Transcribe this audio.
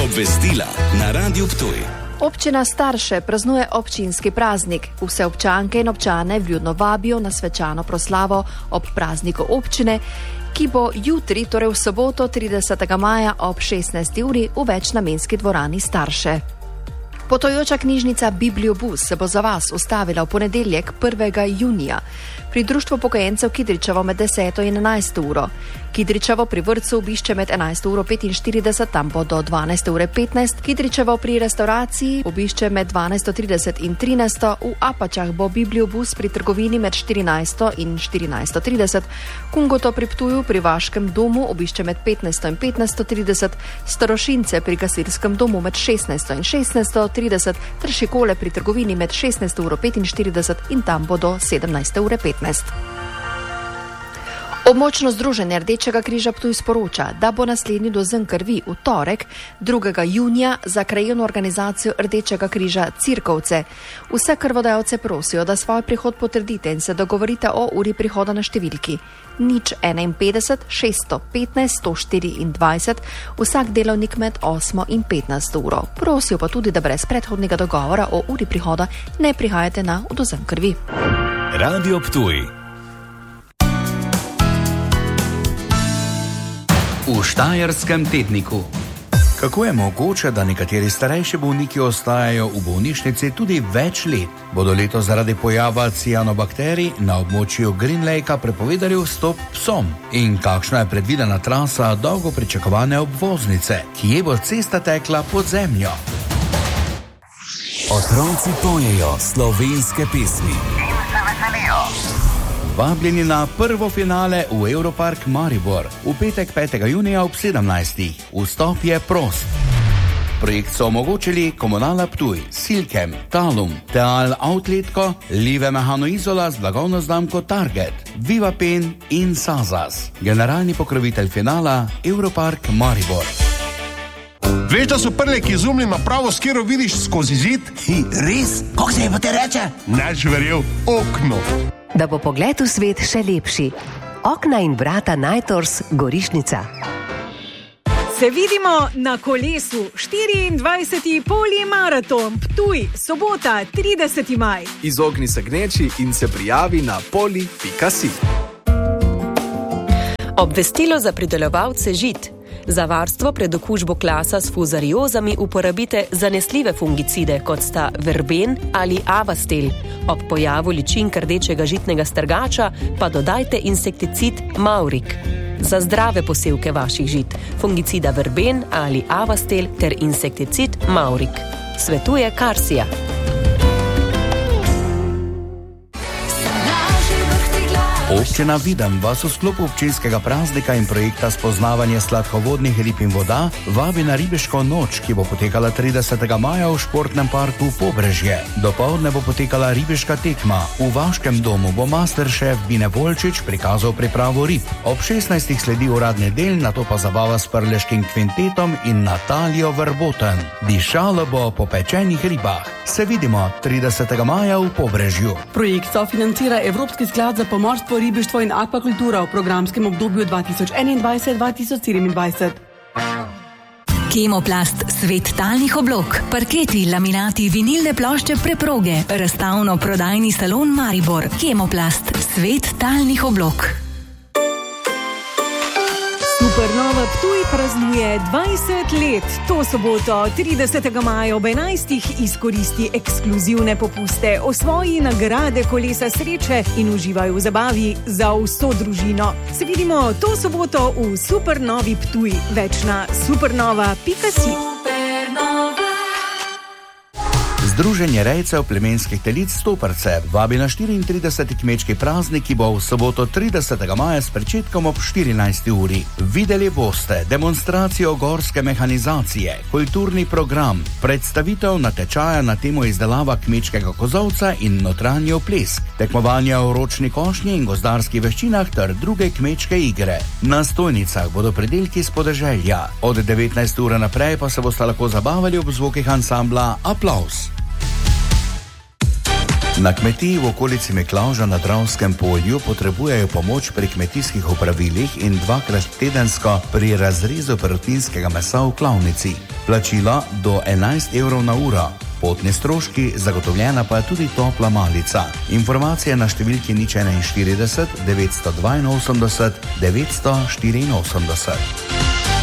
Obvestila na Radiu Ptuj. Občina Starše praznuje občinski praznik. Vse občanke in občane vljudno vabijo na svečano proslavo ob prazniku občine, ki bo jutri, torej v soboto 30. maja ob 16. uri v večnamenski dvorani Starše. Potujoča knjižnica Bibliobus se bo za vas ustavila v ponedeljek 1. junija pri društvu upokojencev Kidričevo med 10. in 11. uro. Kidričevo pri vrtcu obišče med 11.45, tam bo do 12.15. Kidričevo pri restauraciji obišče med 12.30 in 13. V Apačah bo Bibliobus pri trgovini med 14. in 14.30. Kungoto pri Ptuju pri Vaškem domu obišče med 15. in 15.30. Starošince pri Gasilskem domu med 16. in 16.30. ter Šikole pri trgovini med 16.45 in tam bo do 17.15. Območno združenje Rdečega križa Ptuj sporoča, da bo naslednji dozen krvi v torek 2. junija za krajevno organizacijo Rdečega križa Cirkovce. Vse krvodajalce prosijo, da svoj prihod potrdite in se dogovorite o uri prihoda na številki 051 615 124, vsak delovnik med 8 in 15 uro. Prosijo pa tudi, da brez predhodnega dogovora o uri prihoda ne prihajate na dozen krvi. Radio Ptuj. V Štajerskem tedniku. Kako je mogoče, da nekateri starejši bolniki ostajajo v bolnišnici tudi več let? Bodo letos zaradi pojava cianobakterij na območju Green Lakea prepovedali vstop psom? In kakšna je predvidena trasa dolgo pričakovane obvoznice? Kje bo cesta tekla pod zemljo? Otroci pojejo slovenske pesmi in se veselijo. Vabljeni na prvo finale v Europark Maribor v petek 5. junija ob 17. Vstop je prost. Projekt so omogočili Komunala Ptuj, Silkem, Talum, Teal Outletko, Live Mehano Izola z blagovno znamko Target, Viva Pen in Sazas. Generalni pokrovitelj finala Europark Maribor. Veš, da so prleki izumili napravo, s katero vidiš skozi zid? Res? Kako se je pa te reče? Neč verjel, okno. Da bo pogled v svet še lepši. Okna in vrata Najtors Gorišnica. Se vidimo na kolesu. 24. polimaraton Ptuj, sobota 30. maj. Izogni se gneči in se prijavi na poli.si. Obvestilo za pridelovalce žit. Za varstvo pred okužbo klasa s fuzariozami uporabite zanesljive fungicide, kot sta verben ali avastel. Ob pojavu ličink rdečega žitnega strgača pa dodajte insekticid Maurik. Za zdrave posevke vaših žit, fungicida verben ali avastel ter insekticid Maurik. Svetuje Karsija. Občina Videm vas v sklopu občinskega praznika in projekta Spoznavanje sladkovodnih rib in voda vabi na ribiško noč, ki bo potekala 30. maja v športnem parku Pobrežje. Dopoldne bo potekala ribiška tekma. V Vaškem domu bo masterchef Bine Volčič prikazal pripravo rib. Ob 16. sledi uradni del, nato pa zabava s prleškim kvintetom in Natalijo Verboten. Dišalo bo po pečenih ribah. Se vidimo 30. maja v Pobrežju. Projekt sofinancira Evropski sklad za pomorstvo, ribištvo in akvakultura v programskem obdobju 2021-2027. Kemoplast, svet talnih oblog, parketi, laminati, vinilne plošče, preproge, razstavno-prodajni salon Maribor. Kemoplast, svet talnih oblog. Supernova Ptuj praznuje 20 let. To soboto 30. maja ob 11. izkoristi ekskluzivne popuste, osvoji nagrade kolesa sreče in uživaj v zabavi za vso družino. Se vidimo to soboto v Supernovi Ptuj. Več na supernova.si. Združenje rejcev plemenskih telic Stoperce vabi na 34. kmečki praznik, ki bo v soboto 30. maja s pričetkom ob 14. uri. Videli boste demonstracijo gorske mehanizacije, kulturni program, predstavitev natečaja na temo izdelava kmečkega kozovca in notranji oplesk, tekmovanja v ročni košnji in gozdarskih veščinah ter druge kmečke igre. Na stojnicah bodo pridelki s podeželja. Od 19. ure naprej pa se boste lahko zabavali ob zvokih ansambla Aplavz. Na kmetiji v okolici Miklavža na Dravskem polju potrebujejo pomoč pri kmetijskih opravilih in 2-krat tedensko pri razrezu perutninskega mesa v klavnici. Plačilo do 11 evrov na uro. Potni stroški, zagotovljena pa je tudi topla malica. Informacije na številki 041 982 984.